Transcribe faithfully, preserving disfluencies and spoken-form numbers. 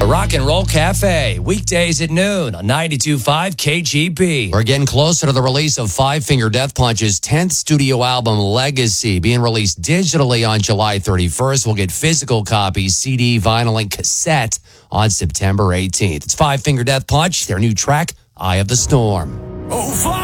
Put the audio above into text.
The Rock and Roll Cafe, weekdays at noon on ninety-two point five K G B. We're getting closer to the release of Five Finger Death Punch's tenth studio album, Legacy, being released digitally on July thirty-first. We'll get physical copies, C D, vinyl, and cassette on September eighteenth. It's Five Finger Death Punch, their new track, Eye of the Storm. Oh, five!